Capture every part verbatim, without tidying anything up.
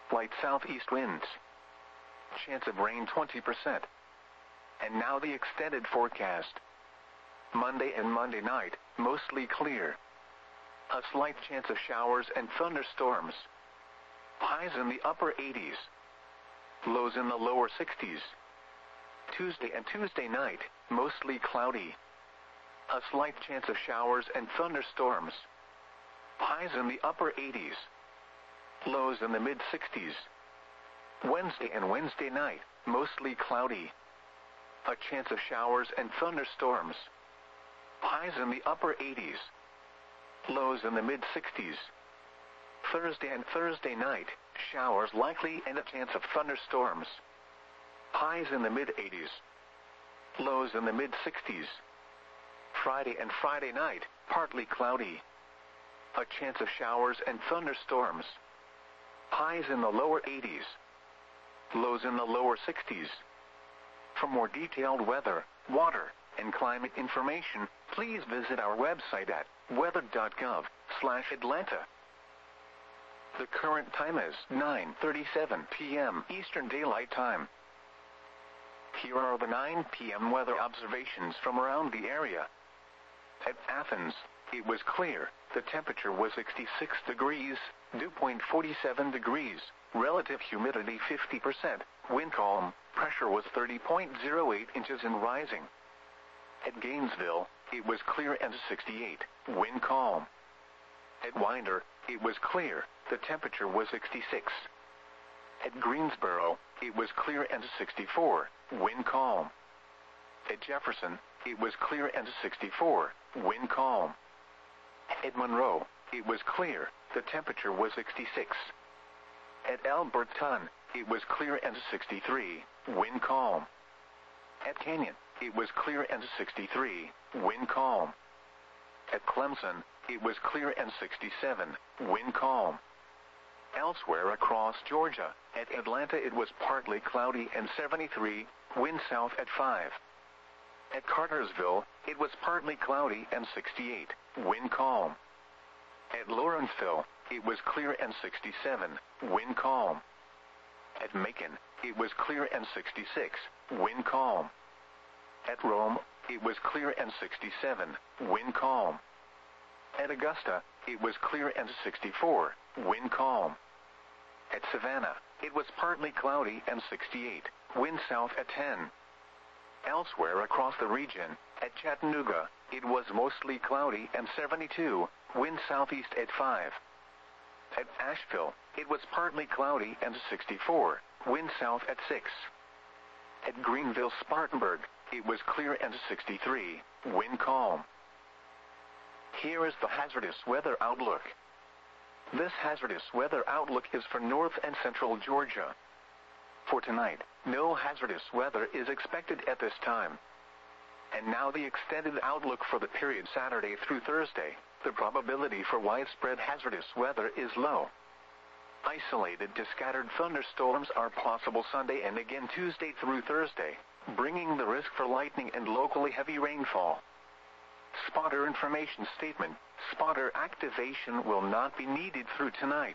light southeast winds. Chance of rain twenty percent. And now the extended forecast. Monday and Monday night, mostly clear. A slight chance of showers and thunderstorms. Highs in the upper eighties. Lows in the lower sixties. Tuesday and Tuesday night, mostly cloudy. A slight chance of showers and thunderstorms. Highs in the upper eighties. Lows in the mid sixties. Wednesday and Wednesday night, mostly cloudy. A chance of showers and thunderstorms. Highs in the upper eighties. Lows in the mid sixties. Thursday and Thursday night, showers likely and a chance of thunderstorms. Highs in the mid eighties. Lows in the mid sixties. Friday and Friday night, partly cloudy. A chance of showers and thunderstorms. Highs in the lower eighties. Lows in the lower sixties. For more detailed weather, water, and climate information, please visit our website at weather dot gov slash Atlanta. The current time is nine thirty-seven p m Eastern Daylight Time. Here are the nine p m weather observations from around the area. At Athens, it was clear. The temperature was sixty-six degrees, dew point forty-seven degrees, relative humidity fifty percent, wind calm, pressure was thirty point zero eight inches and rising. At Gainesville, it was clear and sixty-eight, wind calm. At Winder, it was clear, the temperature was sixty-six. At Greensboro, it was clear and sixty-four, wind calm. At Jefferson, it was clear and sixty-four, wind calm. At Monroe, it was clear, the temperature was sixty-six. At Alberton, it was clear and sixty-three, wind calm. At Canyon, it was clear and sixty-three, wind calm. At Clemson, it was clear and sixty-seven, wind calm. Elsewhere across Georgia, at Atlanta it was partly cloudy and seventy-three, wind south at five. At Cartersville, it was partly cloudy and sixty-eight, wind calm. At Lawrenceville, it was clear and sixty-seven, wind calm. At Macon, it was clear and sixty-six, wind calm. At Rome, it was clear and sixty-seven, wind calm. At Augusta, it was clear and sixty-four, wind calm. At Savannah, it was partly cloudy and sixty-eight, wind south at ten. Elsewhere across the region, at Chattanooga, it was mostly cloudy and seventy-two, wind southeast at five. At Asheville, it was partly cloudy and sixty-four, wind south at six. At Greenville-Spartanburg, it was clear and sixty-three, wind calm. Here is the hazardous weather outlook. This hazardous weather outlook is for north and central Georgia. For tonight, no hazardous weather is expected at this time. And now the extended outlook for the period Saturday through Thursday. The probability for widespread hazardous weather is low. Isolated to scattered thunderstorms are possible Sunday and again Tuesday through Thursday, bringing the risk for lightning and locally heavy rainfall. Spotter information statement: spotter activation will not be needed through tonight.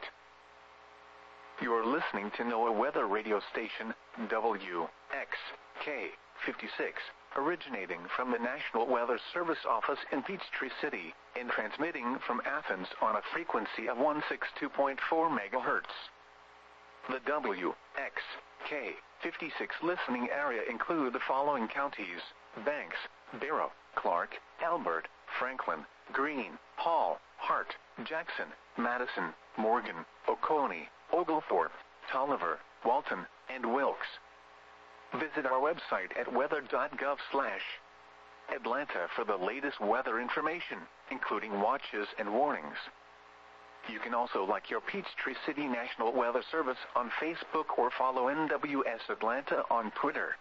You are listening to NOAA Weather Radio Station, W X K fifty-six, originating from the National Weather Service office in Peachtree City, and transmitting from Athens on a frequency of one sixty-two point four megahertz. The W X K fifty-six listening area include the following counties: Banks, Barrow, Clark, Elbert, Franklin, Greene, Hall, Hart, Jackson, Madison, Morgan, Oconee, Oglethorpe, Tolliver, Walton, and Wilkes. Visit our website at weather dot gov slash Atlanta for the latest weather information, including watches and warnings. You can also like your Peachtree City National Weather Service on Facebook or follow N W S Atlanta on Twitter.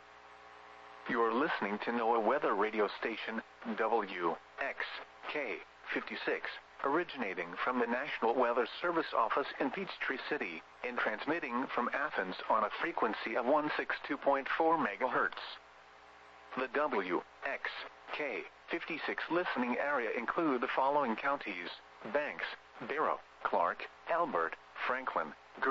You are listening to NOAA Weather Radio Station, W X K fifty-six, originating from the National Weather Service office in Peachtree City, and transmitting from Athens on a frequency of one sixty-two point four megahertz. The W X K fifty-six listening area include the following counties: Banks, Barrow, Clark, Elbert, Franklin,